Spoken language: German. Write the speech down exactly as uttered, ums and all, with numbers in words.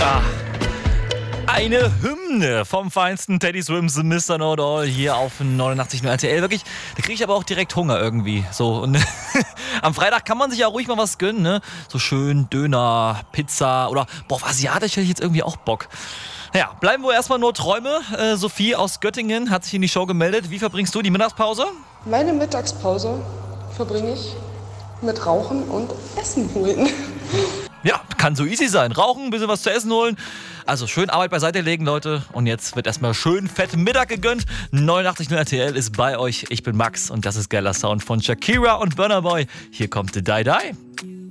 Ah, eine Hymne vom feinsten Teddy Swims, Mister Know It All hier auf neunundachtzig Komma null R T L. Wirklich, da kriege ich aber auch direkt Hunger irgendwie. So, und am Freitag kann man sich ja ruhig mal was gönnen, ne? So schön Döner, Pizza oder, boah, auf Asiatisch hätte ich jetzt irgendwie auch Bock. Naja, bleiben wir erstmal nur Träume. Äh, Sophie aus Göttingen hat sich in die Show gemeldet. Wie verbringst du die Mittagspause? Meine Mittagspause verbringe ich mit Rauchen und Essen holen. Ja, kann so easy sein. Rauchen, ein bisschen was zu essen holen. Also schön Arbeit beiseite legen, Leute. Und jetzt wird erstmal schön fett Mittag gegönnt. neunundachtzig Komma null R T L ist bei euch. Ich bin Max und das ist geiler Sound von Shakira und Burna Boy. Hier kommt The Die Die.